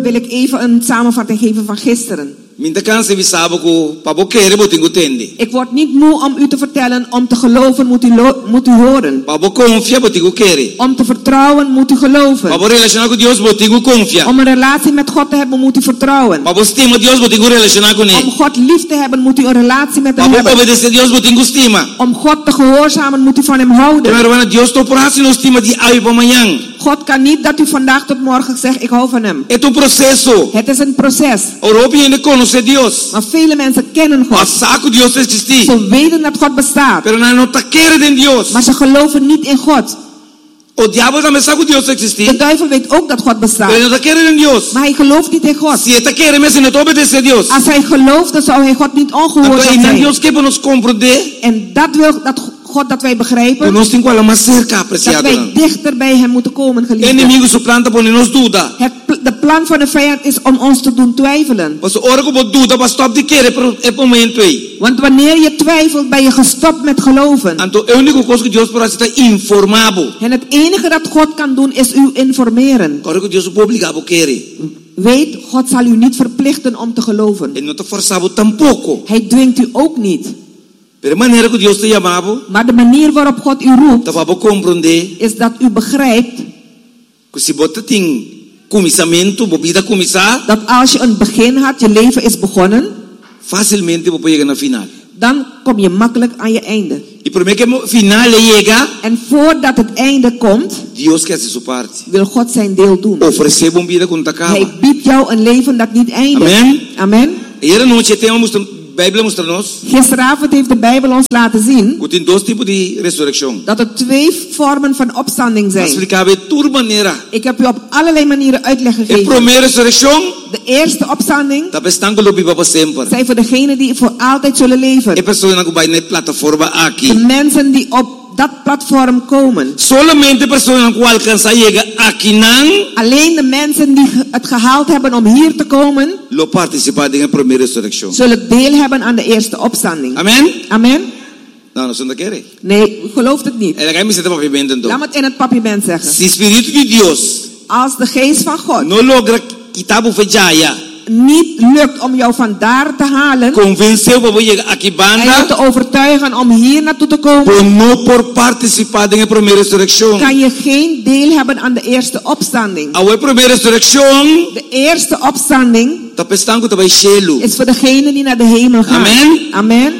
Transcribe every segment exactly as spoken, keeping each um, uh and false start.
wil ik even een samenvatting geven van gisteren. Minta kanse vi sabo ko pabokere botingu tendi. Ik word niet moe om u te vertellen, om te geloven moet u, lo- moet u horen. Pabo confia botingu kere. Om te vertrouwen moet u geloven. Pabo relacionar com Deus botingu confia. Om een relatie met God te hebben moet u vertrouwen. Pabo stima Deus botingu relacionar com Om ele. God lief te hebben moet u een relatie met hem Pabo hebben. obedecer Deus botingu stima. Om God te gehoorzamen moet u van hem houden. Pero hermano, Deus to prazo no stima de ai pa manhã. God kan niet dat u vandaag tot morgen zegt, ik hou van hem. É um processo. Het is een proces. Europa ainda conhece Deus. Maar vele mensen kennen God. Mas saco Deus existir. Ze weten dat God bestaat. Pero não tá querendo em Deus. Maar ze geloven niet in God. O diabo também sabe Deus De existir. duivel weet ook dat God bestaat. Pero não tá querendo em Deus. Maar hij gelooft niet in God. Se ele tá querendo, mas não obedece a Deus. Als hij gelooft, dan zou hij God niet Então, ongehoorzaam e zijn. Deus que nos compreender. En dat wil dat God dat wij begrijpen. Nós temos que mais cerca Dat apreciado. wij dichter bij hem moeten komen, geliefde. Inimigo suplanta por nos duda. Het pl- de plan van de vijand is om ons te doen twijfelen. Mas ora que duda para stop de querer é momento aí. Want wanneer je twijfelt, ben je gestopt met geloven. Então, a única coisa que Deus pode estar informado. En het enige dat God kan doen is u informeren. Agora que Deus pode obrigar a querer. Weet, God zal u niet verplichten om te geloven. Ele não te forçava tampouco. Hij dwingt u ook niet. Pero a maneira que Deus te chamava, Maar de manier waarop God u roept, te para compreender is dat u begrijpt que se você tem começamento, a vida começar, dat als je een begin had, je leven is begonnen, facilmente você chega na final. dan kom je makkelijk aan je einde. E primeiro que final chega, En voordat het einde komt, Deus quer sua parte. wil God zijn deel doen. Oferecer uma vida que não acaba. Hij biedt jou een leven dat niet eindigt. Amen. Amen. E era noite temos a Bíblia mostra nos Gisteravond heeft de Bijbel ons laten zien que tem dois tipos de ressurreição. dat er twee vormen van opstanding zijn. Explicava de toda maneira. Ik heb u op allerlei manieren uitleg A gegeven. primeira ressurreição De eerste opstanding está pensando que viva para sempre. zijn voor degenen die voor altijd zullen leven. É pessoa que vai na plataforma De aqui. mensen die op dat platform komen. Solamente pessoa que alcança chega aqui não Alleen de mensen die ge- het gehaald hebben om hier te komen, lo participar da primeira ressurreição. zullen deel hebben aan de eerste opstanding. Amen. Amen? Não, não não quer. Nee, u gelooft het niet. Ela quer me sentar para viver Laat então. me het in het papierment zeggen. Se Espírito de Deus Als de geest van God não logra quitar o fejaya, niet lukt om jou vandaar te halen convenceu para chegar aqui en je banda, te overtuigen om hier naartoe te komen, por não por participar da primeira ressurreição. kan je geen deel hebben aan de eerste opstanding. A primeira ressurreição De eerste opstanding tá pensando que vai cielo. is voor degenen die naar de hemel gaan. Amen. Amen.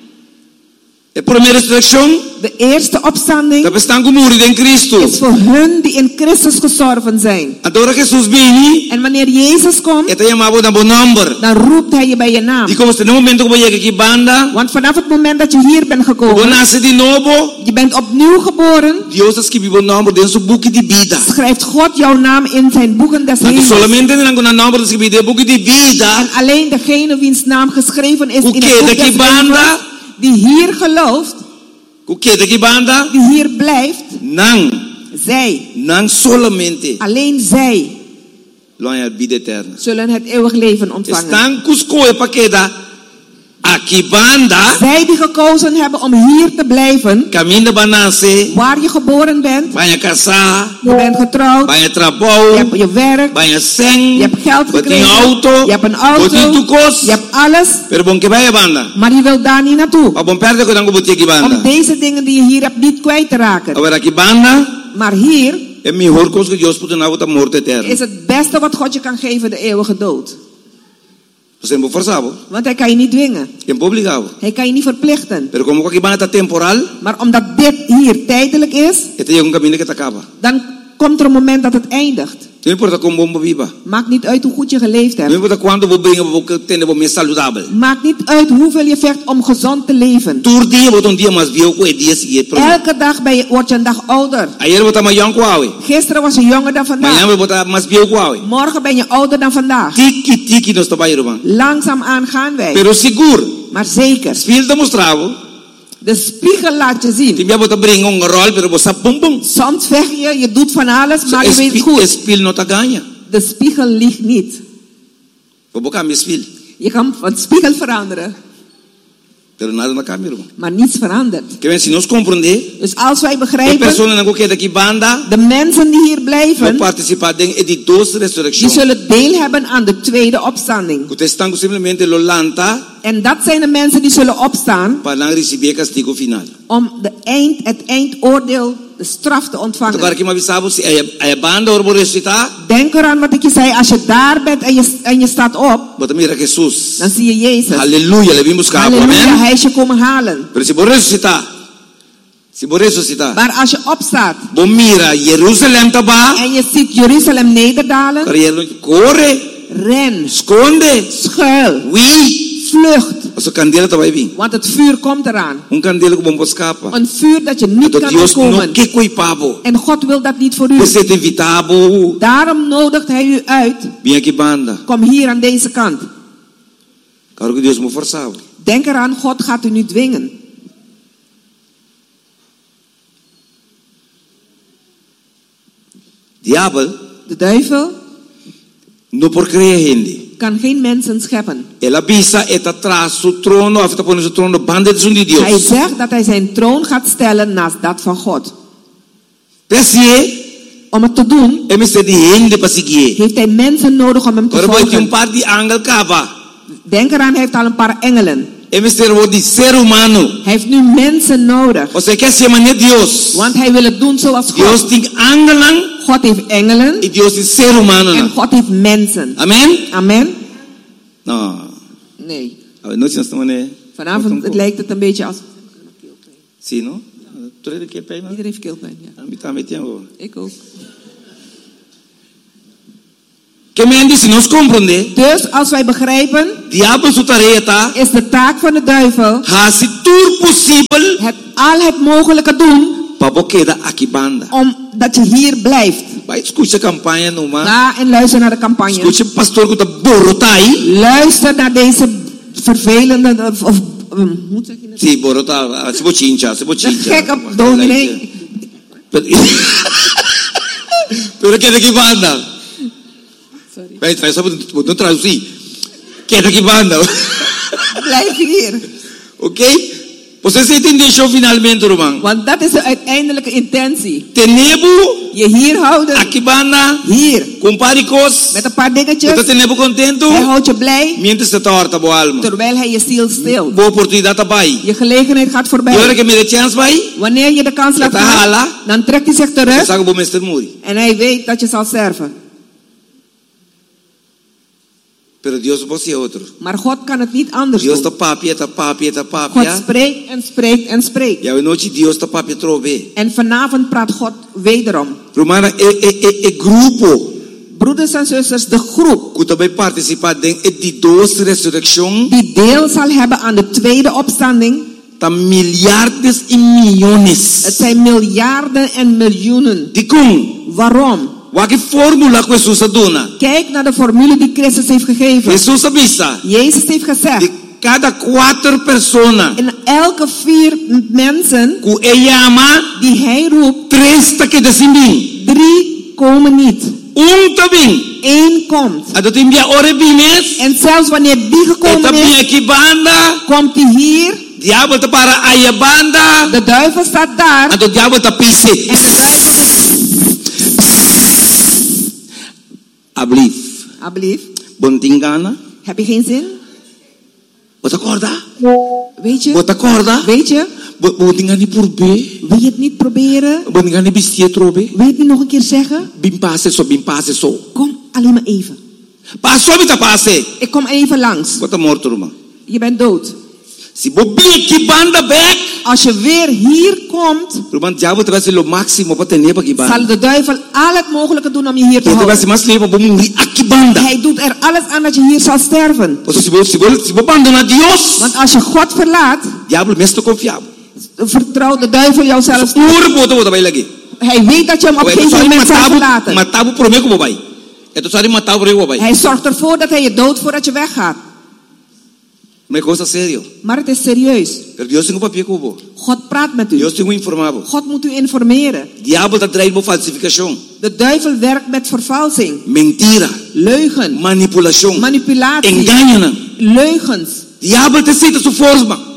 A primeira ressurreição De eerste opstanding tá pensando que morrer em Cristo. is voor hun die in Christus gestorven zijn. Agora Jesus vem, En wanneer Jezus komt, e te chamava na bom number. dan roept hij je bij je naam. E como se no momento que vai chegar aqui banda, Want vanaf het moment dat je hier bent vou gekomen, nascer de novo, je bent opnieuw geboren, Deus escreveu o number dentro do book de vida. schrijft God jouw naam in zijn boeken des Não levens. solamente não na number escrevido no book de vida, En alleen degene wiens naam geschreven is o in que het boek daqui des banda, levens, die hier gelooft, o que daqui banda, die hier blijft, não, zij, não solamente alleen zij, lo a vida eterna. zullen het eeuwig leven ontvangen. Estão com escolha para quedar aqui banda, Zij die gekozen hebben om hier te blijven, caminho para nascer, waar je geboren bent, vai casar, je bent getrouwd, vai je trabalhar, hebt je werk, vai sem, je hebt geld vai ter gekregen, auto, je hebt een auto, vai ter je tucos, hebt alles, pero bom que vai a banda. maar je wilt daar niet naartoe. A bom perde que não bote aqui Om banda. deze dingen die je hier hebt niet kwijt te raken. Agora aqui banda Maar hier é melhor coisa que Deus pode dar a morte eterna. is het beste wat God je kan geven, de eeuwige dood. Você não forçava, Want hij kan je niet dwingen. não obligava. Hij kan je niet verplichten. Pero como aqui banda está temporal, Maar omdat dit hier tijdelijk is, este é um caminho que te acaba. dan komt er een moment dat het eindigt. Não importa como bom viva. Maakt niet uit hoe goed je geleefd Não hebt. importa quando vou brincar, vou ter vou mais saudável. Maakt niet uit hoeveel je vecht om gezond te leven. Todo dia vou um dia mais viu com o dia seguinte. Elke dag ben je, word je een dag ouder. Ayer vou estar mais jong com Gisteren was je jonger dan Amanhã vandaag. vou estar mais viu com Morgen ben je ouder dan vandaag. Tiki tiki nos trabalho, irmão. Langzaam aan gaan wij. Pero seguro, Maar zeker. filho demonstrava, De spiegel laat je zien. tinha vou brincar um rol, pero você pum pum. Soms vecht je, je doet van alles, maar je weet het O goed. espelho não tá ganha. De spiegel liegt niet. Vou bocar meu espelho. Je kan van spiegel veranderen. Pero nada na cambia. Maar niets verandert. Que ven, si nos comprende, Dus als wij e begrijpen, persona na que daqui banda, de mensen die hier vão blijven, participar de de dos die resurrección. zullen deel hebben aan de tweede opstanding. Que estão simplesmente lo lanta En dat zijn de mensen die zullen opstaan para receber castigo final. om de eind, het eindoordeel, de straf te Agora ontvangen. que me avisava se a, a banda or ressuscitar, Denk eraan wat ik je zei, als je daar bent en je, en je staat op, bota mira Jesus. dan zie je Jezus. Aleluia, le vimos buscar, Halleluja, amém. hij is je komen halen. Pero se vou ressuscitar, se vou ressuscitar, Maar als je opstaat bom mira Jerusalém taba, en je ziet Jeruzalem nederdalen, para corre, ren, esconde, schuil, oui. vlucht. Als een candela taba vir. Want het vuur komt eraan. Um candela que bom escapa. Een vuur dat je niet Dat kan Dios no ontkomen. que coipavo. En God wil dat niet voor u. Você te invitavo. Daarom nodigt hij u uit. Vem aqui banda. Kom hier aan deze kant. Claro que Deus me forçava. Denk eraan, God gaat u niet dwingen. Diabo De duivel não por criar gente. kan geen mensen scheppen. Ela bisa eta atrás su trono, afta pone su trono banda de de Dios. Hij zegt dat hij zijn troon gaat stellen naast dat van God. Persie, Om het te doen, é mister de gente para seguir. heeft hij mensen nodig om hem te Agora vai ter um volgen. par de angel cava. Denk eraan, hij heeft al een paar engelen. É mister de ser humano. Hij heeft nu mensen nodig. Você quer ser mané Deus? Want hij wil het doen zoals Deus God. tem angelen God heeft engelen e Deus tem ser humano. en Não. God heeft mensen. Amém? Amen? Não. Nee. A noite nós estamos né. Vanavond het lijkt het een beetje als... Sim, não? Tu é que pega. Iedereen heeft keelpijn, ja. A mim também tem agora. Ik ook. Que me diz, nós compreende? Dus als wij begrijpen, Diabo su tarefa is de taak van de duivel ha se tudo possível het al het mogelijke doen para quedar aqui banda. omdat je hier blijft. Vai escuta a campanha no mar. Ga en luister naar de campagne. Escuta o pastor que tá borotai. Luister naar deze vervelende, of, of um, hoe zeg je het? Sim, borota, se bochincha, se De bochincha. gekke dominee. Pero queda aqui banda. Sorry. Vai, traz, sabe, não traduzir. Queda aqui banda. Blijf hier. Ok? Você se entendeu finalmente, irmão? Want dat is de uiteindelijke intentie. Tenebu, Je hier houden. aqui banda, Hier. comparicos. Met een paar Você dingetjes. tenebu contento? Hij houdt je blij. Mientras você torta boa alma. Terwijl hij je ziel stilt. Boa oportunidade também. Je gelegenheid gaat E voorbij. hora que me dê chance vai, Wanneer je de kans laat Zet gaan, halen. dan trekt hij zich você terug. sabe que o mestre muri. En hij weet dat je zal sterven. Pero Deus você é outro. Maar God kan het niet anders Deus tá doen. papia, tá papia, tá God papia. spreekt en spreekt en spreekt. E a noite Deus tá papia trove. En vanavond praat God wederom. Romana é é é é grupo Broeders en zusters, de groep que também participa de de dois ressurreição, die deel zal hebben aan de tweede opstanding. tá milhares e milhões. Het zijn miljarden en miljoenen. De com, Waarom? welke formula que Jesus dona? Kijk naar de formule die Christus heeft gegeven. Jesus avisa, Jezus heeft gezegd, de cada quatro personas in elke vier mensen que ele ama, die hij roept, três tá que decidim. drie komen niet. Um também. Eén komt. A do timbia ore bimes, En zelfs wanneer die e gekomen também is, aqui banda, komt hij hier. diabo tá para aí a banda, De duivel staat daar. a do diabo tá pise. En de duivel... Ablief. Alsjeblieft. Bontingana. Heb je geen zin? Bota corda. Weet je? Bota corda. Weet je? Bontingani por B. Wil je het niet proberen? Bontingani bistie trobe. Wil je het niet nog een keer zeggen? Bim passe so, bim passe so. Kom alleen maar even. Passo bita passe. Ik kom even langs. Bota morto, irmão. Je bent dood. Se bobi que banda back. Als je weer hier komt, Irmão, diabo te vai ser o máximo para ter neba que banda. zal de duivel al het mogelijke doen om je hier te Ele vai houden. ser mais leva para morrer aqui banda. Hij doet er alles aan dat je hier zal sterven. Então, se você se você se você abandonar Deus, Want als je God verlaat, diabo mesmo confiável. vertrouwt de duivel jou zelfs niet. Puro boto boto vai lagi. Hij weet dat je hem op een Então, gegeven só moment zal matava, verlaten. matava por mim como vai. Então, só matava por mim vai. Hij zorgt ervoor dat hij je doodt voordat je weggaat. Uma coisa sério. Maar het is serieus. Pero Deus tem um papel como. God praat met u. Deus tem um informável. God moet u informeren. Diabo está traindo falsificação, De duivel werkt met vervalsing, mentira, leugen, manipulação, manipulatie, engano. leugens. Diabo te cita sua forma.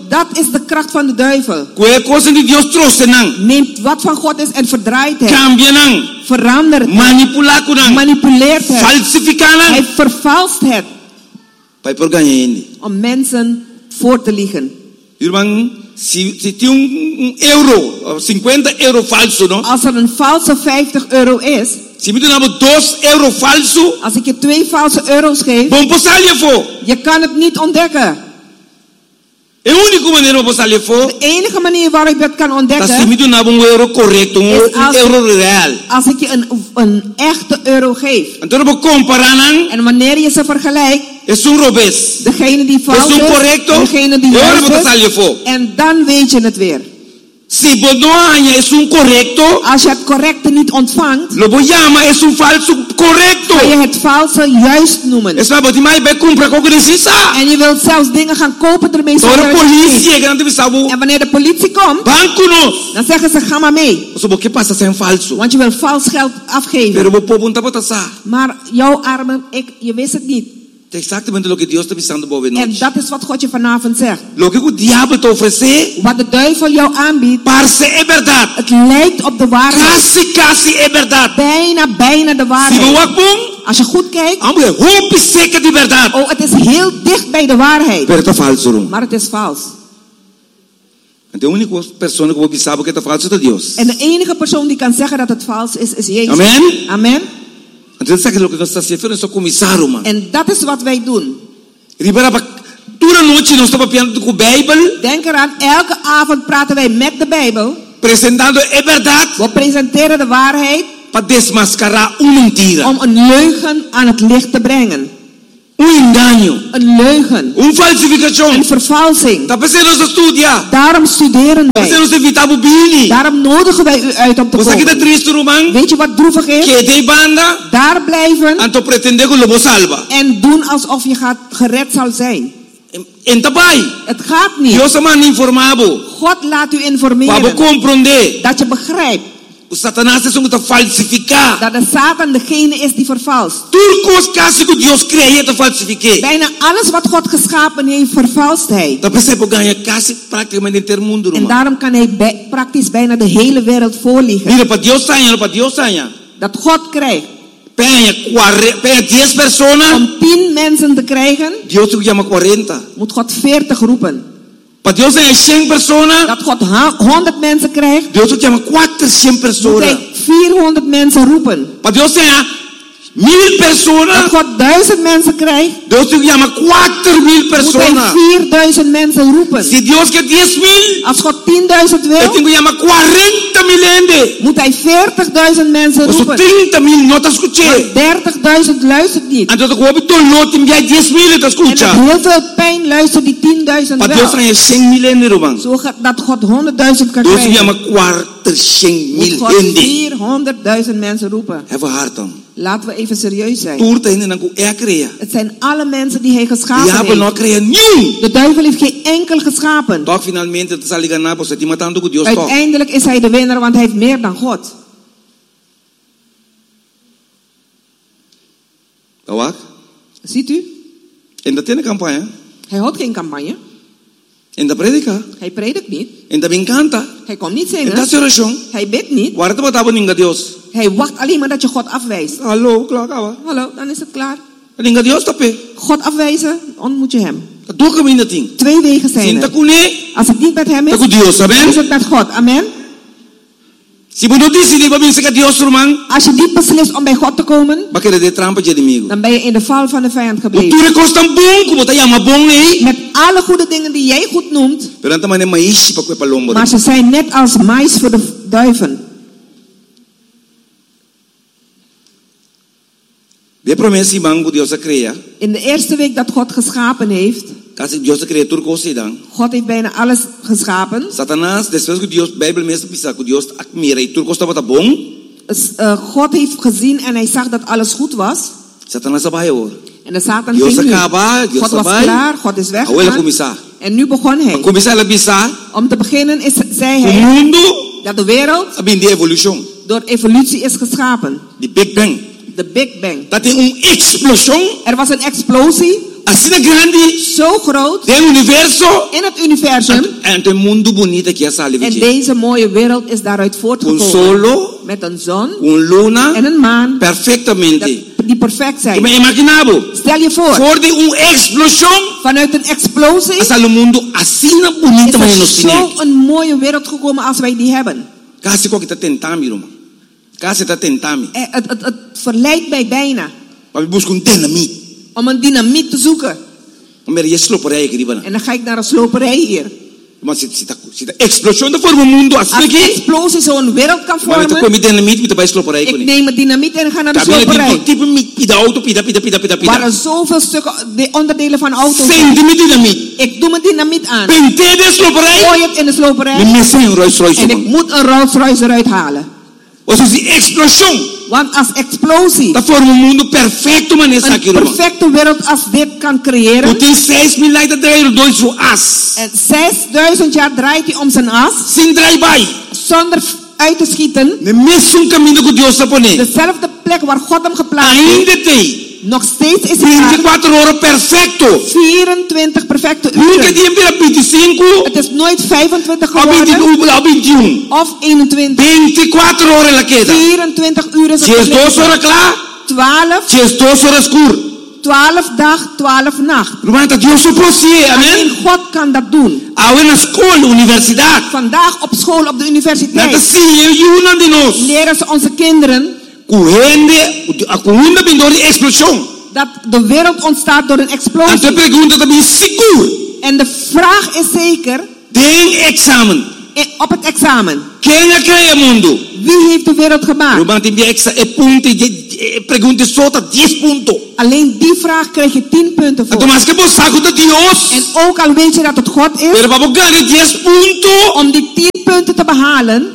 Dat is de kracht van de duivel. Kue cosa di Dios trose nang. Neemt wat van God is en verdraait het. Cambia nang. Verandert het. Manipula ko nang. Manipuleert het. Falsifica Hij nang. vervalst het. Pai por ganha hindi. Om mensen voor te liegen. Irmão, se se tem um, um euro, cinquenta euro falso, não? Als er een valse vijftig euro is. Se me dá dois euro falso. Als ik je twee valse euro's geef. Bom posar lhe for. Je kan het niet ontdekken. É a única maneira de posar lhe for. De enige manier waarop je het kan ontdekken. Se me dá um euro correto, um, um euro real. Als ik je een, een echte euro geef. Então eu comparar. En wanneer je ze vergelijkt. Es un robes. Degene die vals es un is. correcto. Degene die juist is. For. En dan weet je het weer. Si bonoaña es un correcto. Als je het correcte niet ontvangt. Lo voy llama es un falso correcto. Kan je het valse juist noemen. Es la botimai bij compra con necesa. En je wilt zelfs dingen gaan kopen ermee. Door de politie. En wanneer de politie komt. Bancunos. Dan zeggen ze ga maar mee. So, ¿qué pasa? Zijn falso. Want je wil vals geld afgeven. Pero vos punta potasa. Maar jouw armen, ik, je wist het niet. Exactamente lo que Dios está pisando boven En dat is wat God je vanavond zegt. Lo que o diablo te ofrece. Wat de duivel jou aanbiedt. Parce es verdad. Het lijkt op de waarheid. Casi casi es verdad. Bijna bijna de waarheid. Si wakbong, als je goed kijkt. Ambe, hoop is zeker die verdad. Oh, het is heel dicht bij de waarheid. Pero está falso. Maar het is vals. En de única persoon que pode saber que está falso é Deus. En de enige persoon die kan zeggen dat het vals is, is Jezus. Amen. Amen. Então sabe o que nós estamos fazendo? Nós comissário, man. En dat is wat wij doen. Ribera, toda noite nós estamos falando com a Bíblia. Denk eraan, elke avond praten wij met de Bijbel. Presentando a verdade. We presenteren de waarheid. Para desmascarar uma mentira. Om een leugen aan het licht te brengen. Um engano. Een leugen. Een falsificação. Een vervalsing. Dat betekent dat studia. Daarom studeren wij. Dat evitar bobini. Daarom nodigen wij u uit om te komen. Você triste, Roman? Weet je wat droevig is? Que de banda. Daar blijven. Anto pretende que lo salva. En doen alsof je gaat gered zal zijn. En tabai. Het gaat niet. Dios man informado. God laat u informeren. Para comprender. Dat je begrijpt. O Satanás é um que falsificar. Dat de Satan degene is die vervalst. Turcos casi que Deus criou te falsificar. Bijna alles wat God geschapen heeft, vervalst hij. Dat percebe ganha casi praticamente inteiro mundo. En daarom kan hij bij, praktisch bijna de hele wereld voorliegen. Mira, para Deus tenha, para Deus tenha. Dat God krijgt. Penha, penha tien personas. Om tien mensen te krijgen. Deus te chama quarenta. Moet God veertig roepen. Para Deus tenha cem personas. Dat God honderd mensen krijgt. Deus te chama quatrocentas personas. Moet hij vierhonderd mensen roepen. Para Deus tenha mil personas. Dat God duizend mensen krijgt. Deus te chama quatro mil personas. Moet hij vierduizend mensen roepen. Se Deus quer dez mil. Als God tienduizend wil. Ele tem que chamar quarenta mil ende. Moet hij veertigduizend mensen roepen. trinta mil não está escutando. dertigduizend luistert niet. Então eu vou dolor tem já dez mil está escutando. En met heel veel pijn luistert die tienduizend wel. Para Deus tenha cem mil ende, Roman. Zo dat God honderdduizend kan Deus krijgen. chama quatrocentas Moet mil God ende. vierhonderdduizend mensen roepen. Have a heart dan. Laten we even serieus zijn. Turta ainda não é cria. Het zijn alle mensen die hij geschapen Diabo não heeft. cria nenhum. De duivel heeft geen enkel geschapen. Toch finalmente te zal ligar na você te matando com Deus toch. Uiteindelijk is hij de winnaar, want hij heeft meer dan God. Tawag? Ziet u? En dat tiene campaña. Hij houdt geen campagne. En dat predica. Hij predikt niet. En dat canta. Hij komt niet En zingen. dat is oração. Hij bidt niet. Waar het wat ninga Deus. Hij wacht alleen maar dat je God afwijst. Hallo, klaar kawa. Hallo, dan is het klaar. Ninga Deus tape. God afwijzen, ontmoet je hem. Dat doe ik in dat ding. Twee wegen zijn Sinta er. kune. Als het niet met hem is, Dat Deus, dan is amen. het met God. Amen. Si bono disi di babin sa Deus Roman. Als je niet beslist om bij God te komen, bakit de trampa je inimigo. dan ben je in de val van de vijand O gebleven. tu recostan bom, como ta yama bom eh. Met alle goede dingen die jij goed noemt, Pero anta mane maishi pa kwe palombo. maar ze zijn net als mais voor de duiven. De promessa mango Deus a crea. In de eerste week dat God geschapen heeft, Kasi Deus a crea turco se dan. God heeft bijna alles geschapen. Satanás, después que Deus Bible mesmo pisa que Deus admira e turco estava bom. Dus, uh, God heeft gezien en hij zag dat alles goed was. Satanás abai hoor. En de Satan Deus ging nu. acaba, Deus God was abai. klaar, God is Awela weggegaan. começar. En nu begon hij. Começar la bisa. Om te beginnen is, zei O hij mundo dat de wereld abin de evolution. door evolutie is geschapen. De Big Bang. De Big Bang. Dat is een explosion. Er was een explosie. Assim de grande. Zo groot. De universo. In het universum. En het mundo bonito que essa ali. En deze mooie wereld is daaruit Un voortgekomen. solo. Met een zon. Un luna. En een maan. Perfectamente. Dat, die perfect zijn. Me imaginavo. Stel je voor. Voor de een explosión. Vanuit een explosie. Hasta el mundo así na bonita is er nos zo een mooie wereld gekomen als wij die hebben. Casi que está tentando, Roma. Casi está tentando. Eh, Het, het, het verleidt mij bijna. Maar we buscan dynamiet. Om een dynamiet te zoeken. Maar je sloperij ik riba. En dan ga ik naar een sloperij hier. Maar si si si explosión de vorm mundo Als así een que. explosie zo'n wereld kan Maar het vormen. komt met dynamiet met bij sloperij Ik kon. neem het dynamiet en ga naar de Daar sloperij. ben type met de auto pida pida pida pida Waar pida. er zoveel stukken de onderdelen van auto's zijn. Sente met dynamiet. Ik doe mijn dynamiet aan. Pente de sloperij. Gooi het in de sloperij. Me messe een Rolls Royce. En ik moet een Rolls Royce eruit halen. Of is die explosión. Want als explosie Dat vorm een mundo perfecto man is een aqui, Roma. perfecte wereld als dit kan creëren. Putin seis mil anos de draai door zo as. En zesduizend jaar draait hij om zijn as. Sin draai bij. Zonder uit te schieten. Ne mesmo caminho que Deus está pone. Dezelfde plek waar God hem geplaatst heeft. Ainda tem. Nog steeds is hij daar. veintiquatro horas perfecto. vierentwintig perfecte Nunca uren. dia vira veinticinco. Het is nooit vijfentwintig Ou geworden. veintiuno, ou veintiuno. Of eenentwintig. veintiquatro horas la queda. vierentwintig uur is Se es het dos geleden. horas klaar. twaalf. Se es dos horas escuro. twaalf dag, twaalf nacht. Romana, Deus só procie, Alleen amen. God kan dat doen. Ao na escola, universidade. Vandaag op school, op de Nata universiteit, sim, eu una de nós. leren ze onze kinderen Corrende, a corrida bem door de explosão. dat de wereld ontstaat door een Ante explosie. pergunta também seguro. En de vraag is zeker, Tem examen. eh, op het examen, Quem é cria mundo? wie heeft de wereld gemaakt? Romana tem exa e punto e pergunta solta dez puntos. Alleen die vraag krijg je tien punten voor. Então mas que você sabe de Deus. En ook al weet je dat het God is, Pero vamos ganhar dez puntos. om die tien punten te behalen,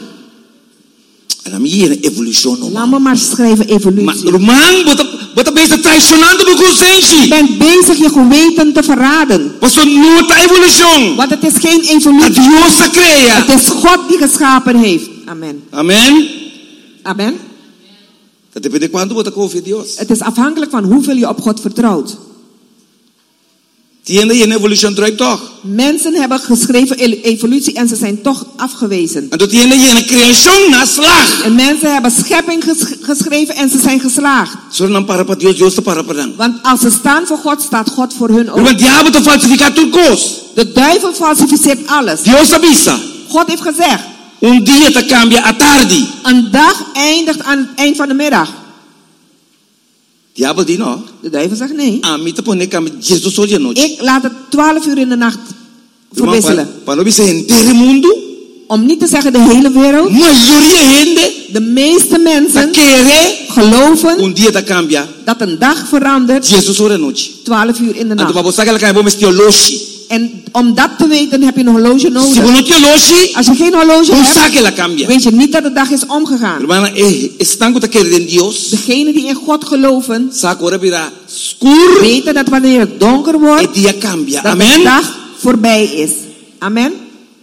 A minha evolução não. laat me maar schrijven Mas evolutie. Roman, bota bota bem traicionando o Je consciência. bent bezig je geweten te verraden. Você não tá evolução. Want het is geen A evolutie. Deus a cria. Het is God die geschapen heeft. Amen. Amém. Amen. Dat depende quanto você confia em Deus. Het is afhankelijk van hoeveel je op God vertrouwt. Tiende je evolução trai toch. Mensen hebben geschreven e- evolutie en ze zijn toch afgewezen. Então tiende je een criação na slag. En mensen hebben schepping ges- geschreven en ze zijn geslaagd. Só não para para Deus, Deus para para não. Want als ze staan voor God, staat God voor hun O ook. diabo te falsificar tudo coisa. De duivel falsificeert alles. Deus avisa. God heeft gezegd, Um dia te cambia a tarde. een dag eindigt aan het eind van de middag. Diabo diz não. De duivel zegt nee. A mim te pone cambia Jesus hoje à noite. Ik laat het twaalf uur in de nacht verwisselen. Para não ser inteiro mundo. Om niet te zeggen de hele wereld. Maioria gente De meeste te mensen querer geloven um dia te cambia dat een dag verandert Jesus hoje à noite. twaalf uur in de Então nacht. vamos sacar aquela bom teologia. En om dat te weten heb je een horloge Se nodig. você não teologia, Als je geen horloge não hebt, saque la cambia. weet je niet dat de dag is omgegaan. Hermana, eh, están que querer en Dios. Degenen die in God geloven, Saca ora virá escuro. weten dat wanneer het donker wordt, El día cambia. dat de Amén. dag voorbij is. Amen.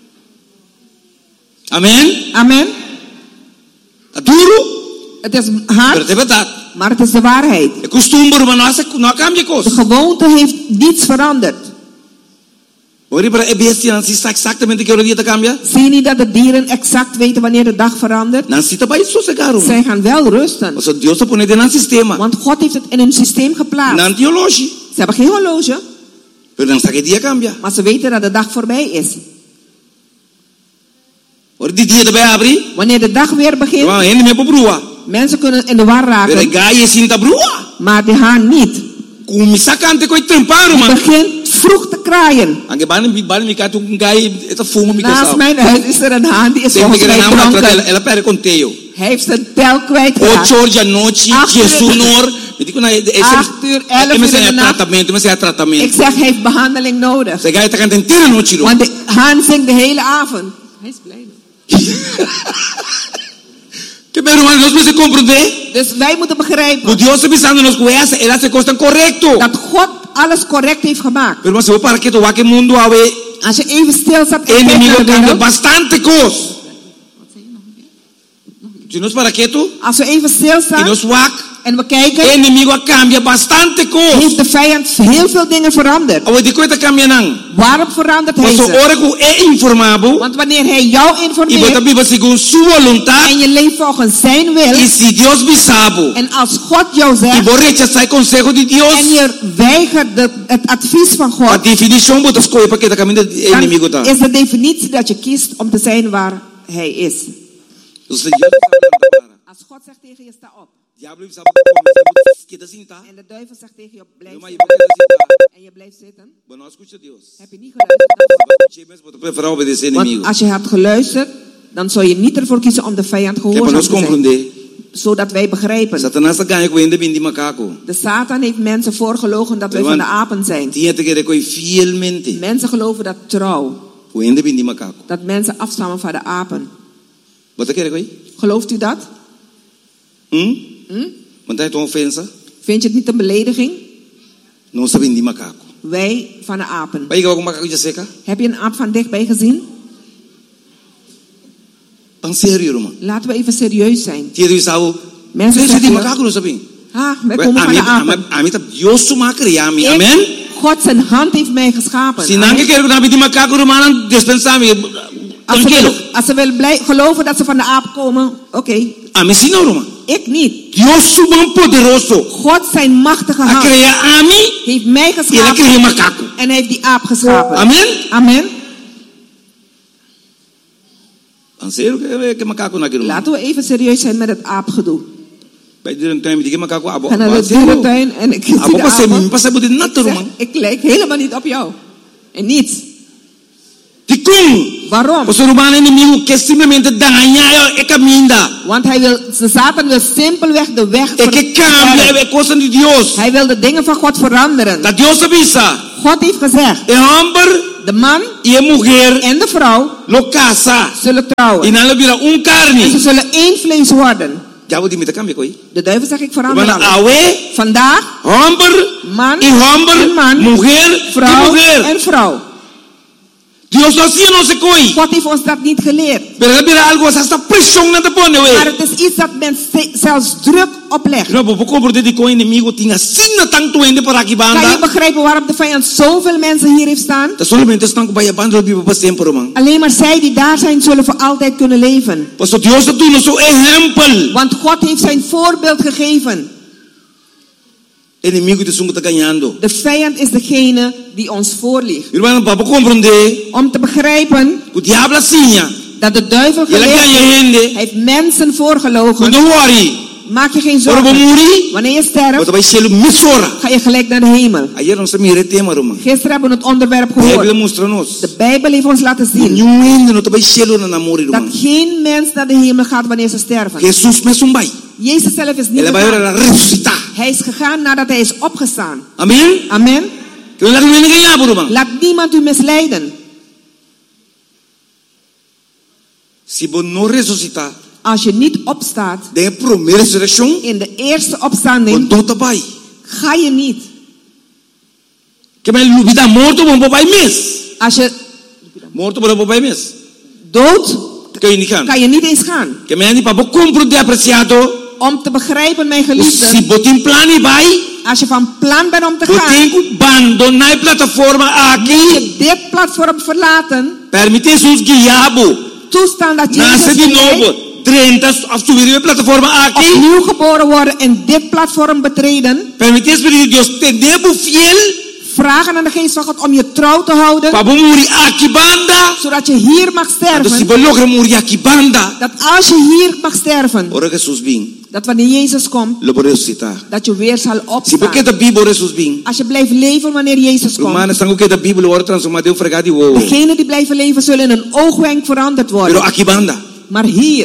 Amén. Amen. Está duro, Het is pero hard, es verdad. maar het is de waarheid. É costume, hermano, não cambia De coisa. gewoonte heeft niets veranderd. Ora para a bestia, não se sabe exatamente que hora dia te cambia. Zie je niet dat de dieren exact weten wanneer de dag verandert? Não se está para isso sossegar. Zij gaan wel rusten. Mas Deus está pondo dentro do sistema. Want God heeft het in een systeem geplaatst. Não teologia. Ze hebben geen horloge, Pero não sabe que dia cambia. maar ze weten dat de dag voorbij is. Ora die dia também abre. Wanneer de dag weer begint, Não, ainda me brua. mensen kunnen in de war Pero raken, gai assim tá brua. maar de haan niet. Com sacante coi trampar, Die man. begint vroeg te kraaien. Ange bani bani mi kato um gai eta fumo mi Naast kasal. mijn huis is er een haan die is Sempre volgens que mij era namorada ela dronken. ela perde conteio. Hij heeft zijn tel kwijtgeraakt. Ocho horas da noite, Acht uur- Jesus nor. Me digo na esse Acht uur, elf me uur in de é nacht. tratamento, me é Ik tratamento. zeg, hij heeft behandeling nodig. Você gai tá cantando inteira noite, ro. Want de haan zingt de hele avond. Hij is blij. Que meu irmão, nós precisamos compreender. Dus wij moeten O begrijpen Deus pensando nos coisas, ela se costa correto. dat God alles correct heeft gemaakt. Pero mas eu para que tu que mundo ave Als je even stilstaat en kijkt enemigo naar de canta wereld, bastante coisa. Si nos para quieto, Als we even y stilstaan nos wak, en we el kijken, enemigo cambia bastante cosas. heeft de vijand heel veel dingen veranderd. Awe di cuenta cambia nang. Waarom verandert hij Paso ze? ora ku e informabo, Want wanneer hij jou y informeert bota viva según su voluntad, en je leeft volgens zijn wil, y si Dios bisabo, en als God jou y zegt vos rechazar el consejo de Dios, en je weigert de, het advies van a God, definición botas coe pa que ta camino el enemigo ta. dan is de definitie dat je kiest om te zijn waar hij is. Entonces Dios sabe Als God zegt tegen je, sta op. Diablo sabe que está sin ta. En de duivel zegt tegen je, blijf Yo ma zitten. iba que está sin ta. En je blijft zitten. Bueno, escucha Dios. Heb je niet geluisterd? Che mes bota preferar obedecer Want enemigo. als je had geluisterd, dan zou je niet ervoor kiezen om de vijand Que pa gehoorzaam nos te zijn. comprender. Zodat wij begrijpen. Satanás ta ganha cuenta bindi macaco. De Satan heeft mensen voorgelogen dat wij van de apen zijn. Tinha te querer coi fielmente. Mensen geloven dat trouw. Cuenta bindi macaco. Dat mensen afstammen van de apen. Bota querer coi? Gelooft u dat? Hm? Hm? Want hij to ofensa. Vind je het niet een belediging? No sa bindi macaco. Wij van de apen. Pai gawa com macaco já seca? Heb je een aap van dichtbij gezien? Pan sério, irmão. Laten we even serieus zijn. Tia do sao. Mensen Você de zeggen, macaco não sabe? ah, wij komen van de apen. A mim tá Deus suma criami. Ik- Amen. God zijn hand heeft mij geschapen. Se não quer que bindi macaco romano dispensame. Als ze, Tranquilo. willen, als ze willen blij, geloven dat ze van de aap komen, oké. Okay. A mim sim não, irmão. Ik niet. Deus suma poderoso. God zijn machtige A hand criar a mim heeft mij e ela geschapen cria macaco. en hij heeft die aap geschapen. Amen. Amen. Pan sério que que macaco naquilo. Laten we even serieus zijn met het aapgedoe. Bij de tuin die macaco abo. Ga naar de dierentuin en ik zie Abo de passa apen. mim passa bude Ik nato, zeg, irmão. ik lijk helemaal niet op jou. En niets. Ticum. Waarom? O ser humano inimigo quer simplesmente dañar e caminda. Want hij wil, de Satan wil simpelweg de weg É que cambia veranderen. é coisa de Deus. Hij wil de dingen van God veranderen. Da Deus avisa. God heeft gezegd, É homem de man e a mulher en de vrouw lo casa. zullen E trouwen. não vira um En ze carne. zullen één vlees worden. Já vou dimita cambia coi. De duivel zegt, ik verander Mana alles. awe Vandaag, homem man e homem, en man, mulher e vrouw mulher. en vrouw. Deus não assim não se coi. God heeft ons dat niet geleerd. Pero vira algo essa pressão na te pone Maar we. het is iets dat men ze- zelfs druk oplegt. Não vou compreender de coi inimigo tinha sina tanto ende para aqui Kan je banda. begrijpen waarom de vijand zoveel mensen hier heeft staan? Da solamente estão com baia banda bibo para sempre, man. Alleen maar zij die daar zijn, zullen voor altijd kunnen leven. Pastor Deus tu no seu exemplo. Want God heeft zijn voorbeeld gegeven. Inimigo de sungo tá ganhando. De vijand is degene die ons voorliegt. Irmão, para compreender, Om te begrijpen o diabo assim, dat de duivel ele ganha geleerd gente. heeft mensen voorgelogen. Quando worry, Maak je geen ora vou zorgen. morrer, Wanneer je você sterft, vai ser missora. ga je gelijk naar de hemel. Ayer nós também tema, irmão. Gisteren hebben we het onderwerp A Bíblia gehoord. mostra nós. De Bijbel heeft ons laten zien Nenhum ainda não vai ser na namoro, dat irmão. geen mens naar de hemel gaat wanneer ze sterven. Jesus mesmo vai. Jezus zelf is niet Ele vai gegaan. ora ressuscitar. Hij is gegaan nadat hij is opgestaan. Amém? Amen. Que não vai ganhar, irmão. Laat niemand u misleiden. Se você não ressuscitar, Als je niet opstaat de primeira ressurreição, in de eerste opstanding, quando tá vai. ga je niet. Que vai vida morto bom papai mes. Als je Morto para papai mes. dood, Que eu não can. kan je niet eens gaan. Que me ani para compreender apreciado. Om te begrijpen, mijn Se geliefden, botin plano vai, als je van plan bent om te gaan, botin abandonar a plataforma moet aqui. je dit platform verlaten, Permite Jesus guiabo. toestaan dat Nasce Jezus de geleid, novo. treinta a subir a plataforma aqui. opnieuw geboren worden en dit platform betreden. Permite Espírito de Deus te debo fiel. Vragen aan de geest van God om je trouw te houden, Para morrer aqui banda. zodat je hier mag Então se sterven. você logra morrer aqui banda. Dat als je hier mag sterven, Ora Jesus vem. dat wanneer Jezus komt, Lo pode ressuscitar. dat je weer zal Se opstaan. porque da Bíblia Jesus vem. Als je blijft leven wanneer Jezus komt, Romana sangue que da Bíblia ora transformar de um fregado de ovo. degenen die blijven leven zullen in een oogwenk veranderd Pero worden. aqui banda. Maar hier,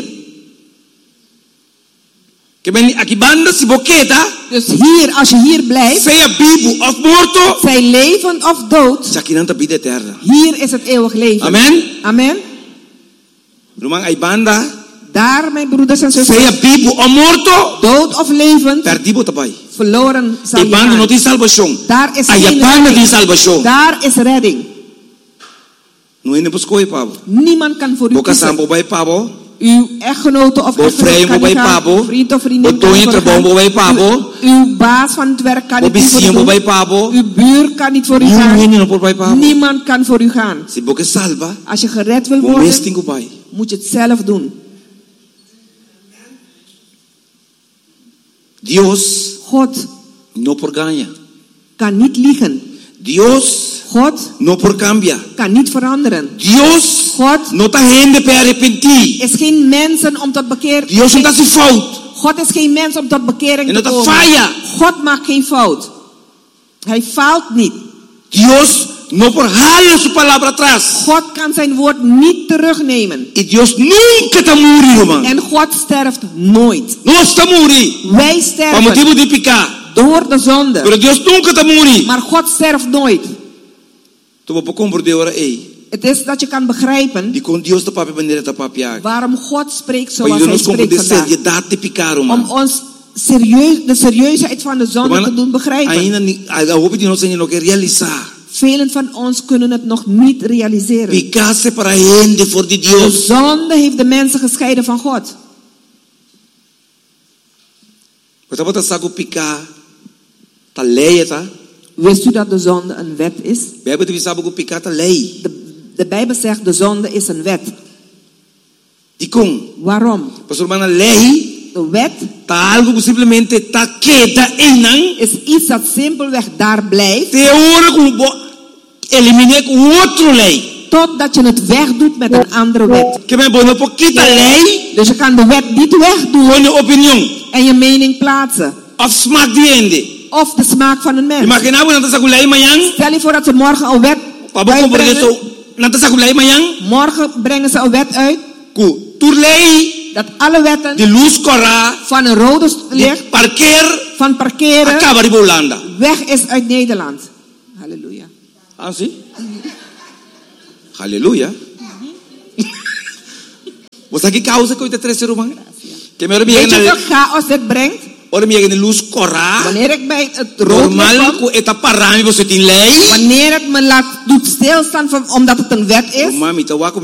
Que ben aqui banda se boqueta. dus hier, als je hier blijft, Seja vivo of morto. zij levend of dood, Já que não tá vida eterna. hier is het eeuwig leven. Amen. Amen. Irmão, aí banda. Daar, mijn broeders en zusters, Seja vivo ou morto. dood of levend, Perdido tapai. verloren zal E je banda não gaan. tem salvação. Daar is Aí a geen banda tem redding. salvação. Daar is redding. Não é nem buscou e pavo. Niemand kan voor u Boca kiezen. sampo vai pavo. Uw echtgenote of Bo vrij echtgenoot kan mo niet bij gaan. pabo. Vriend of vriendin Bo kan toon niet je voor u trabaho mo bij gaan. pabo. Uw, uw baas van het werk kan Bo niet voor u bisiyan mo doen. bij pabo. Uw buur kan niet voor u Yun gaan. yun no por pabo. Niemand kan voor u gaan. Si bo ke salva, Als je gered wil bo worden, mesting ko bay. moet je het zelf doen. Dios God no por ganya. kan niet liegen. Dios God no por cambia. kan niet veranderen. Dios God no ta gente para arrepentir. is geen mensen om tot bekering. Dios no ta si fout. God is geen mens om tot bekering En te dat komen. falla. God maakt geen fout. Hij faalt niet. Dios no por jala su palabra atrás. God kan zijn woord niet terugnemen. Y Dios nunca ta muri, man. En God sterft nooit. No está muri. Wij Pa sterven motivo de picar. door de zonde. Pero Dios nunca ta muri. Maar God sterft nooit. Tu mo comprender ora ei. Het is dat je kan begrijpen Di con Dios ta papi bandeira ta papi ag. waarom God spreekt Pa zoals yo hij nos spreekt comprender vandaag. seriedade de picar, Om man. ons serieus, de serieusheid van de zonde te doen begrijpen. Ainda ni a hope di no se no que realizar. Velen van ons kunnen het nog niet realiseren. Picarse para gente for de De Dios. zonde heeft de mensen gescheiden van God. Wat dat wat sago picar. Ta lei ta. Wist u dat de zonde een wet is? We hebben de sago picar ta lei. De, de Bijbel zegt de zonde is een wet. Di con. Waarom? Pastor mana lei. De wet Ta algo que simplesmente ta queda enan. is iets dat simpelweg daar blijft. Te ora como bo eliminar com outro lei. Totdat je het wegdoet met een andere wet. Que me bono poquita lei. Dus je kan de wet niet wegdoen Com a opinião. en je mening plaatsen. Of smaak die ende. Of de smaak van een mens. Imagina we nanta sago lei manhã. Stel je voor dat ze morgen een wet Pabo compreende uitbrengen. so. Nanta sago lei manhã. Morgen brengen ze een wet uit. Ku tur lei. Dat alle wetten De luz corra. van een rode De licht, parqueer. van parkeren, Acaba de Holanda. weg is uit Nederland. Halleluja. Ah, sim? Aleluia. Você que causa que eu te trece romang? Que me Weet orbiega je na wat chaos dit brengt? orbiega na luz corra. Wanneer ik bij het rood Normal licht kom, ko eta parami você tem lei. wanneer het me laat doet stilstaan van, omdat het een wet is, Mami, tawa ko